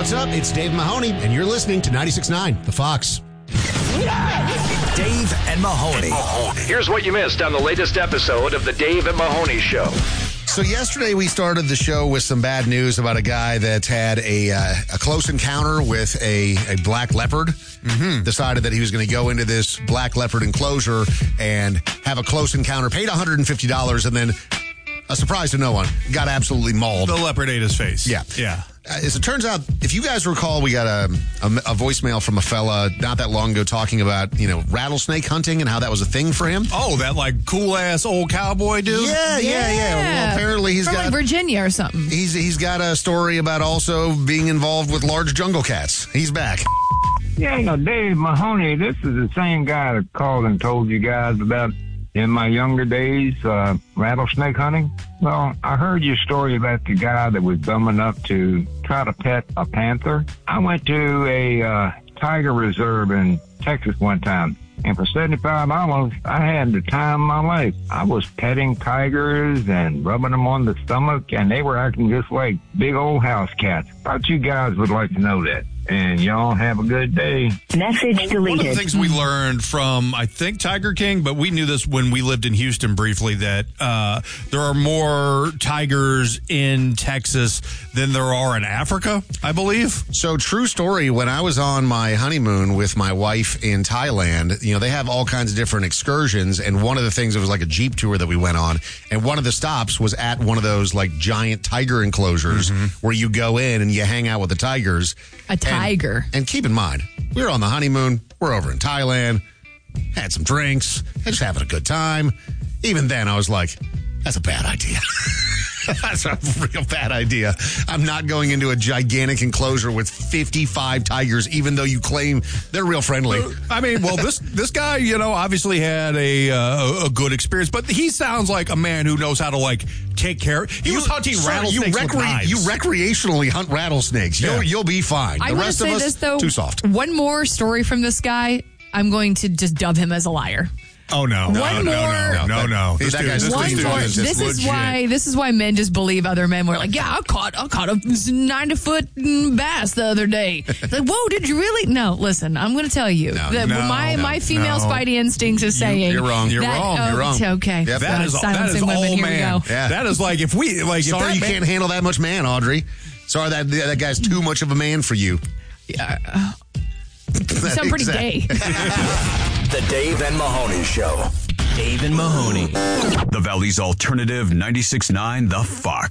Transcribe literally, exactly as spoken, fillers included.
What's up? It's Dave Mahoney, and you're listening to ninety-six point nine, The Fox. Dave and Mahoney. Here's what you missed on the latest episode of the Dave and Mahoney Show. So yesterday we started the show with some bad news about a guy that's had a uh, a close encounter with a, a black leopard. Mm-hmm. Decided that he was going to go into this black leopard enclosure and have a close encounter, paid one hundred fifty dollars, and then, a surprise to no one, got absolutely mauled. The leopard ate his face. Yeah. Yeah. Uh, as it turns out, if you guys recall, we got a, a, a voicemail from a fella not that long ago talking about, you know, rattlesnake hunting and how that was a thing for him. Oh, that like cool ass old cowboy dude? Yeah, yeah, yeah. Yeah. Well, apparently he's From got like Virginia or something. he's he's got a story about also being involved with large jungle cats. He's back. Yeah, no, Dave Mahoney, this is the same guy that called and told you guys about in my younger days, uh, rattlesnake hunting. Well, I heard your story about the guy that was dumb enough to try to pet a panther. I went to a uh, tiger reserve in Texas one time, and for seventy-five dollars, I had the time of my life. I was petting tigers and rubbing them on the stomach, and they were acting just like big old house cats. Thought you guys would like to know that. And y'all have a good day. Message deleted. One of the things we learned from, I think, Tiger King, but we knew this when we lived in Houston briefly, that uh, there are more tigers in Texas than there are in Africa, I believe. So, true story, when I was on my honeymoon with my wife in Thailand, you know, they have all kinds of different excursions, and one of the things, it was like a Jeep tour that we went on, and one of the stops was at one of those, like, giant tiger enclosures mm-hmm. where you go in and you hang out with the tigers. A tiger. And, and keep in mind, we were on the honeymoon, we're over in Thailand, had some drinks, just having a good time. Even then, I was like, that's a bad idea. That's a real bad idea. I'm not going into a gigantic enclosure with fifty-five tigers, even though you claim they're real friendly. I mean, well, this this guy, you know, obviously had a uh, a good experience, but he sounds like a man who knows how to, like, take care. He you, was hunting sir, rattlesnakes you with recre- knives. You recreationally hunt rattlesnakes. Yeah. You'll, you'll be fine. I the want to rest say of us, this, though. too soft. One more story from this guy. I'm going to just dub him as a liar. Oh, no. One no, more- no, no, no, no. Hey, This that dude- guy's this One dude more. is This is legit. why. This is why men just believe other men. Were like, yeah, I caught, I caught a ninety foot bass the other day. It's like, whoa, did you really? No, listen, I'm going to tell you No, that no, my no, my female no. spidey instincts is saying you're wrong. that- You're wrong. oh, You're wrong. it's okay. Yep. That God, is, that silencing is women. all Here man. we go. Yeah. That is like, if we, like, if Sorry, that you man- can't handle that much man, Audrey. Sorry, that that guy's too much of a man for you. Yeah, uh, you sound pretty gay. The Dave and Mahoney Show. Dave and Mahoney. The Valley's alternative ninety-six point nine, The Fox.